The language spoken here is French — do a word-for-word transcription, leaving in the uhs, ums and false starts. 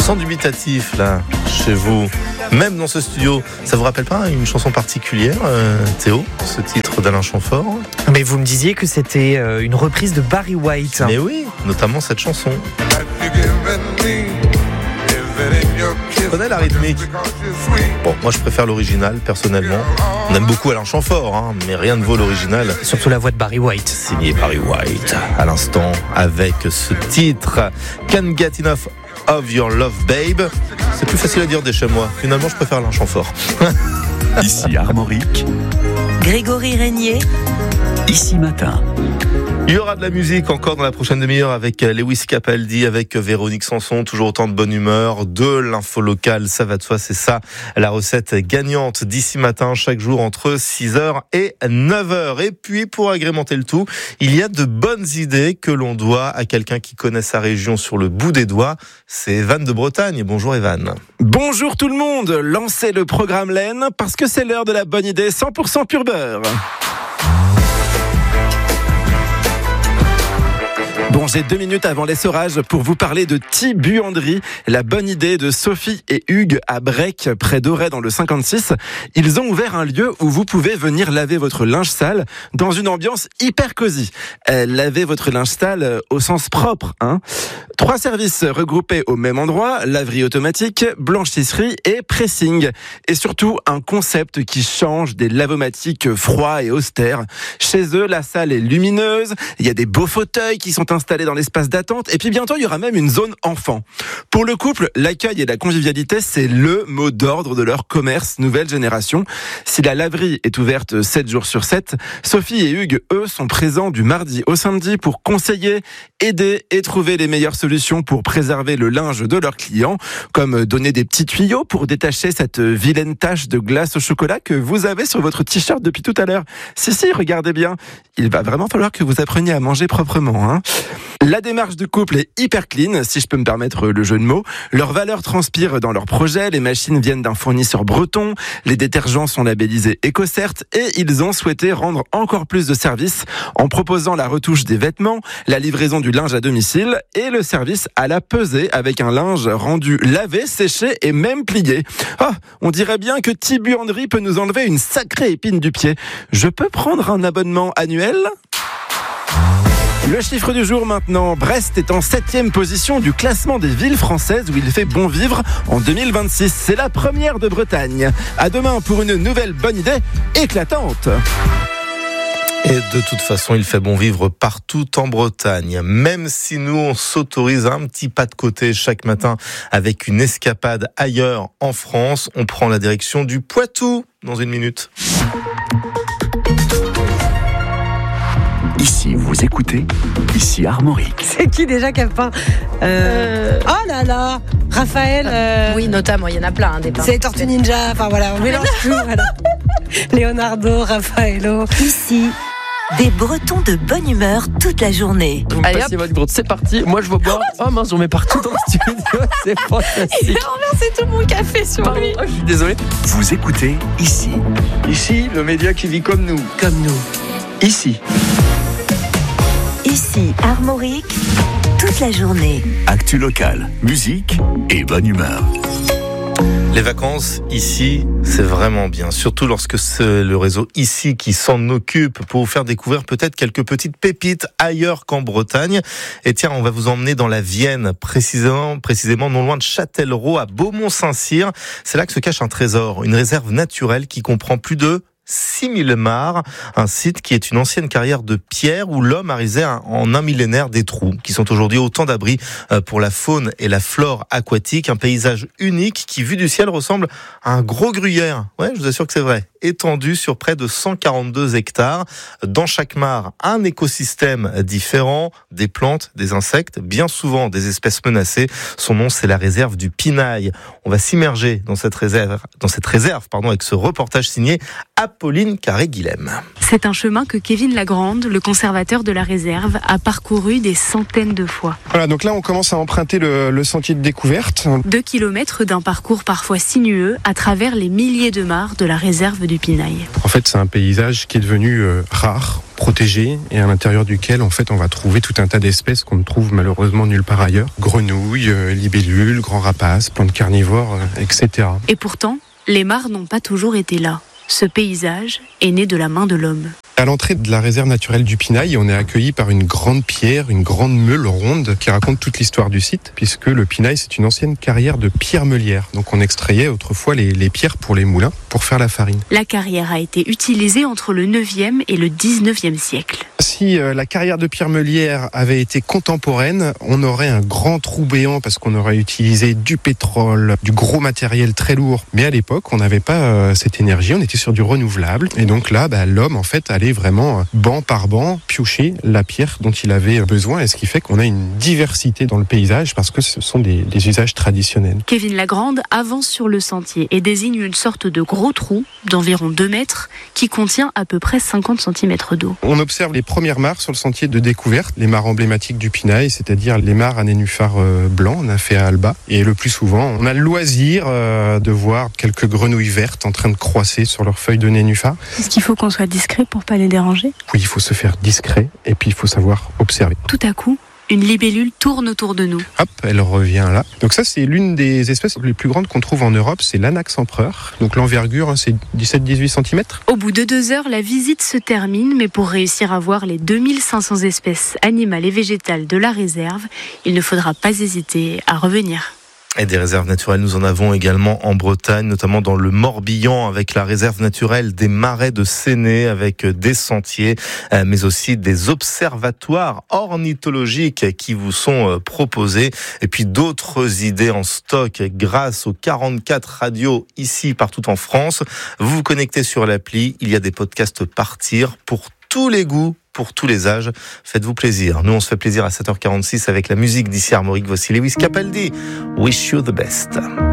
sent dubitatif là, chez vous, même dans ce studio. Ça vous rappelle pas une chanson particulière, euh, Théo, ce titre d'Alain Chamfort? Mais vous me disiez que c'était euh, une reprise de Barry White. Mais oui, notamment cette chanson. Je connais la rythmique. Bon, moi je préfère l'original personnellement. On aime beaucoup Alain Chamfort, hein, mais rien ne vaut l'original. Surtout la voix de Barry White. Signé Barry White à l'instant avec ce titre Can't Get Enough of Your Love Babe. C'est plus facile à dire des chez moi. Finalement je préfère Alain Chamfort. Ici Armorique, Grégory Régnier, Ici Matin. Il y aura de la musique encore dans la prochaine demi-heure avec Lewis Capaldi, avec Véronique Sanson, toujours autant de bonne humeur, de l'info locale, ça va de soi, c'est ça la recette gagnante d'Ici Matin, chaque jour entre six heures et neuf heures. Et puis pour agrémenter le tout, il y a de bonnes idées que l'on doit à quelqu'un qui connaît sa région sur le bout des doigts, c'est Evan de Bretagne. Bonjour Evan. Bonjour tout le monde, lancez le programme L E N parce que c'est l'heure de la bonne idée cent pour cent pur beurre. Bon, j'ai deux minutes avant l'essorage pour vous parler de Ti-Buanderie, la bonne idée de Sophie et Hugues à Brec, près d'Auray dans le cinquante-six. Ils ont ouvert un lieu où vous pouvez venir laver votre linge sale dans une ambiance hyper cosy. Euh, laver votre linge sale au sens propre, hein. Trois services regroupés au même endroit, laverie automatique, blanchisserie et pressing. Et surtout, un concept qui change des lavomatiques froids et austères. Chez eux, la salle est lumineuse, il y a des beaux fauteuils qui sont installés dans l'espace d'attente, et puis bientôt il y aura même une zone enfant. Pour le couple, l'accueil et la convivialité, c'est le mot d'ordre de leur commerce nouvelle génération. Si la laverie est ouverte sept jours sur sept, Sophie et Hugues, eux, sont présents du mardi au samedi pour conseiller, aider et trouver les meilleures solutions pour préserver le linge de leurs clients, comme donner des petits tuyaux pour détacher cette vilaine tache de glace au chocolat que vous avez sur votre t-shirt depuis tout à l'heure. Si, si, regardez bien, il va vraiment falloir que vous appreniez à manger proprement, hein. La démarche du couple est hyper clean, si je peux me permettre le jeu de mots. Leurs valeurs transpirent dans leurs projets, les machines viennent d'un fournisseur breton, les détergents sont labellisés EcoCert et ils ont souhaité rendre encore plus de services en proposant la retouche des vêtements, la livraison du linge à domicile et le service à la pesée avec un linge rendu lavé, séché et même plié. Ah, on dirait bien que Ti-Buanderie peut nous enlever une sacrée épine du pied. Je peux prendre un abonnement annuel ? Le chiffre du jour maintenant, Brest est en septième position du classement des villes françaises où il fait bon vivre en deux mille vingt-six. C'est la première de Bretagne. À demain pour une nouvelle bonne idée éclatante. Et de toute façon, il fait bon vivre partout en Bretagne. Même si nous, on s'autorise un petit pas de côté chaque matin avec une escapade ailleurs en France, on prend la direction du Poitou dans une minute. Ici vous écoutez, ici Armorique. c'est qui déjà qui a peint euh... Oh là là, Raphaël. Euh... Oui, notamment, il y en a plein, hein, des peintres. C'est les Tortues Ninja, enfin voilà, on mélange tout. Voilà. Leonardo, Raffaello. Ici, des Bretons de bonne humeur toute la journée. Vous me passez votre gourde, c'est parti. Moi je vais boire. Oh mince, j'en mets partout dans le studio. C'est fantastique. Il a renversé tout mon café sur Pardon, lui. oh, je suis désolé. Vous écoutez Ici. Ici, le média qui vit comme nous. Comme nous. Ici. Ici, Armorique, toute la journée. Actu locale, musique et bonne humeur. Les vacances ici, c'est vraiment bien, surtout lorsque c'est le réseau Ici qui s'en occupe pour vous faire découvrir peut-être quelques petites pépites ailleurs qu'en Bretagne. Et tiens, on va vous emmener dans la Vienne, précisément, précisément non loin de Châtellerault, à Beaumont-Saint-Cyr. C'est là que se cache un trésor, une réserve naturelle qui comprend plus de six mille mares, un site qui est une ancienne carrière de pierre où l'homme a risé en un millénaire des trous, qui sont aujourd'hui autant d'abris pour la faune et la flore aquatique, un paysage unique qui, vu du ciel, ressemble à un gros gruyère. Ouais, je vous assure que c'est vrai. Étendu sur près de cent quarante-deux hectares. Dans chaque mare, un écosystème différent, des plantes, des insectes, bien souvent des espèces menacées. Son nom, c'est la réserve du Pinail. On va s'immerger dans cette réserve, dans cette réserve, pardon, avec ce reportage signé à Apolline Carré-Guilhem. C'est un chemin que Kevin Lagrande, le conservateur de la réserve, a parcouru des centaines de fois. Voilà, donc là on commence à emprunter le, le sentier de découverte. Deux kilomètres d'un parcours parfois sinueux à travers les milliers de mares de la réserve du Pinail. En fait, c'est un paysage qui est devenu euh, rare, protégé, et à l'intérieur duquel en fait on va trouver tout un tas d'espèces qu'on ne trouve malheureusement nulle part ailleurs. Grenouilles, euh, libellules, grands rapaces, plantes carnivores, euh, et cetera. Et pourtant, les mares n'ont pas toujours été là. Ce paysage est né de la main de l'homme. À l'entrée de la réserve naturelle du Pinail, on est accueilli par une grande pierre, une grande meule ronde qui raconte toute l'histoire du site, puisque le Pinail, c'est une ancienne carrière de pierre meulière. Donc on extrayait autrefois les, les pierres pour les moulins, pour faire la farine. La carrière a été utilisée entre le neuvième et le dix-neuvième siècle. Si euh, la carrière de pierre meulière avait été contemporaine, on aurait un grand trou béant parce qu'on aurait utilisé du pétrole, du gros matériel très lourd. Mais à l'époque, on n'avait pas euh, cette énergie, on était sur du renouvelable. Et donc là, bah, l'homme, en fait, allait vraiment, banc par banc, piocher la pierre dont il avait besoin. Et ce qui fait qu'on a une diversité dans le paysage parce que ce sont des, des usages traditionnels. Kevin Lagrande avance sur le sentier et désigne une sorte de gros trou d'environ deux mètres qui contient à peu près cinquante centimètres d'eau. On observe les premières mares sur le sentier de découverte, les mares emblématiques du Pinail, c'est-à-dire les mares à nénuphars blancs, Nymphaea alba. Et le plus souvent, on a le loisir euh, de voir quelques grenouilles vertes en train de croisser sur leurs feuilles de nénuphar. Est-ce qu'il faut qu'on soit discret pour pas les déranger ? Oui, il faut se faire discret et puis il faut savoir observer. Tout à coup, une libellule tourne autour de nous. Hop, elle revient là. Donc ça, c'est l'une des espèces les plus grandes qu'on trouve en Europe, c'est l'Anax empereur. Donc l'envergure, hein, c'est dix-sept à dix-huit centimètres. Au bout de deux heures, la visite se termine, mais pour réussir à voir les deux mille cinq cents espèces animales et végétales de la réserve, il ne faudra pas hésiter à revenir. Et des réserves naturelles, nous en avons également en Bretagne, notamment dans le Morbihan, avec la réserve naturelle des Marais de Séné, avec des sentiers, mais aussi des observatoires ornithologiques qui vous sont proposés. Et puis d'autres idées en stock grâce aux quarante-quatre radios ici, partout en France. Vous vous connectez sur l'appli, il y a des podcasts Partir pour tous les goûts, pour tous les âges. Faites-vous plaisir. Nous, on se fait plaisir à sept heures quarante-six avec la musique d'ici Armorique. Voici Lewis Capaldi. Wish you the best.